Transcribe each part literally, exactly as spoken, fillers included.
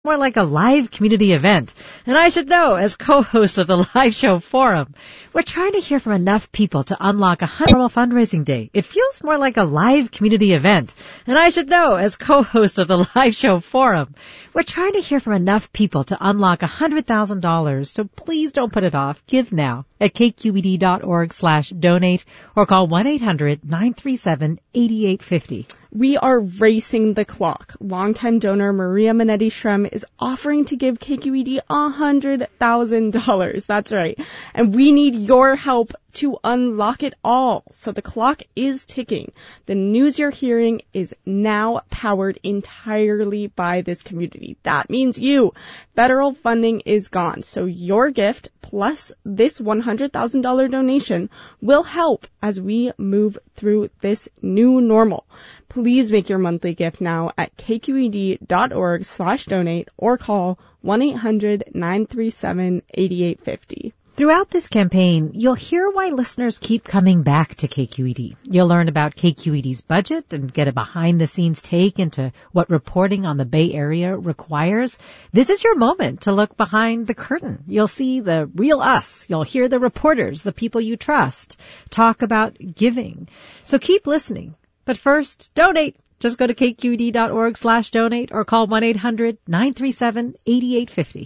more like a live community event. And I should know, as co-host of the live show forum, we're trying to hear from enough people to unlock a normal fundraising day. It feels more like a live community event. And I should know, as co-host of the live show forum, we're trying to hear from enough people to unlock one hundred thousand dollars. So please don't put it off. Give now at kqed.org slash donate or call one eight hundred nine three seven eight eight five zero. We are racing the clock. Longtime donor Maria Minetti-Shrem is offering to give K Q E D one hundred thousand dollars. That's right. And we need your help to unlock it all. So the clock is ticking. The news you're hearing is now powered entirely by this community. That means you. Federal funding is gone. So your gift plus this one hundred thousand dollars donation will help as we move through this new normal. Please make your monthly gift now at kqed.org slash donate or call one eight hundred nine three seven eight eight five zero. Throughout this campaign, you'll hear why listeners keep coming back to K Q E D. You'll learn about K Q E D's budget and get a behind-the-scenes take into what reporting on the Bay Area requires. This is your moment to look behind the curtain. You'll see the real us. You'll hear the reporters, the people you trust, talk about giving. So keep listening. But first, donate. Just go to kqed.org slash donate or call one eight hundred nine three seven eight eight five zero.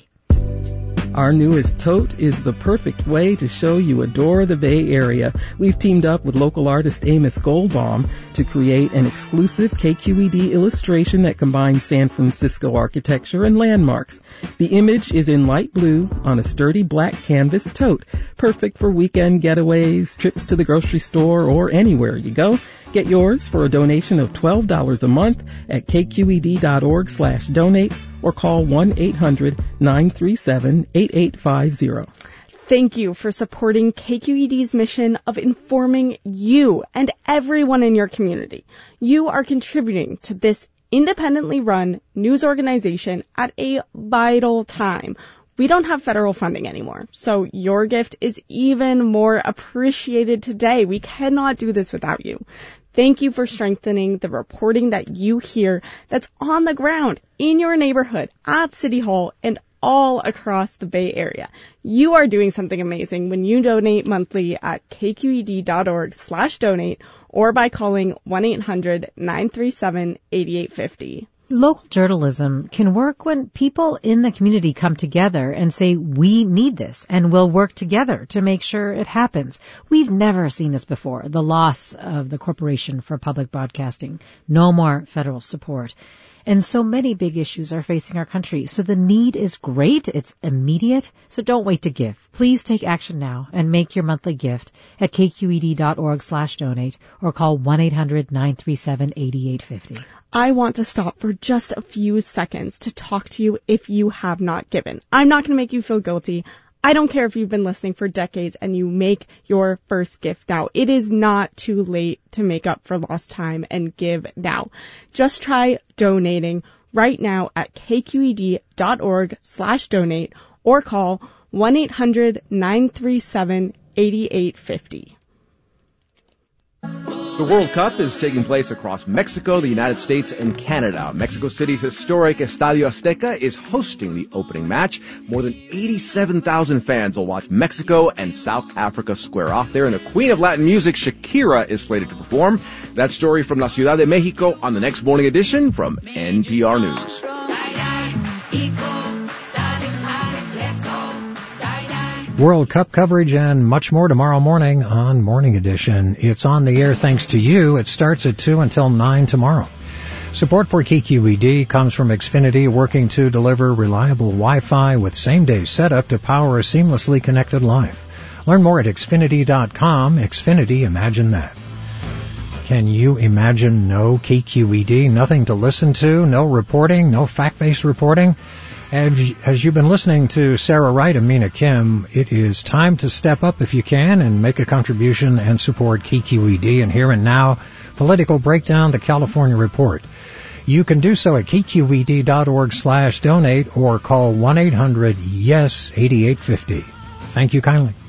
Our newest tote is the perfect way to show you adore the Bay Area. We've teamed up with local artist Amos Goldbaum to create an exclusive K Q E D illustration that combines San Francisco architecture and landmarks. The image is in light blue on a sturdy black canvas tote, perfect for weekend getaways, trips to the grocery store, or anywhere you go. Get yours for a donation of twelve dollars a month at kqed.org slash donate or call one eight hundred nine three seven eight eight five zero. Thank you for supporting K Q E D's mission of informing you and everyone in your community. You are contributing to this independently run news organization at a vital time. We don't have federal funding anymore, so your gift is even more appreciated today. We cannot do this without you. Thank you for strengthening the reporting that you hear that's on the ground in your neighborhood, at City Hall, and all across the Bay Area. You are doing something amazing when you donate monthly at kqed.org slash donate or by calling one eight hundred nine three seven eight eight five zero. Local journalism can work when people in the community come together and say, we need this, and we'll work together to make sure it happens. We've never seen this before, the loss of the Corporation for Public Broadcasting. No more federal support. And so many big issues are facing our country. So the need is great. It's immediate. So don't wait to give. Please take action now and make your monthly gift at kqed.org slash donate or call one eight hundred nine three seven eight eight five zero. I want to stop for just a few seconds to talk to you if you have not given. I'm not going to make you feel guilty. I don't care if you've been listening for decades and you make your first gift now. It is not too late to make up for lost time and give now. Just try donating right now at kqed.org slash donate or call one eight hundred nine three seven eight eight five zero. The World Cup is taking place across Mexico, the United States, and Canada. Mexico City's historic Estadio Azteca is hosting the opening match. More than eighty-seven thousand fans will watch Mexico and South Africa square off there, and the Queen of Latin Music, Shakira, is slated to perform. That story from La Ciudad de Mexico on the next morning edition from N P R News. World Cup coverage and much more tomorrow morning on Morning Edition. It's on the air thanks to you. It starts at two until nine tomorrow. Support for K Q E D comes from Xfinity, working to deliver reliable Wi-Fi with same-day setup to power a seamlessly connected life. Learn more at xfinity dot com. Xfinity, imagine that. Can you imagine no K Q E D? Nothing to listen to, no reporting, no fact-based reporting? As you've been listening to Sarah Wright and Mina Kim, it is time to step up if you can and make a contribution and support K Q E D. And here and now, Political Breakdown, the California Report. You can do so at kqed.org slash donate or call one eight hundred yes eight eight five zero. Thank you kindly.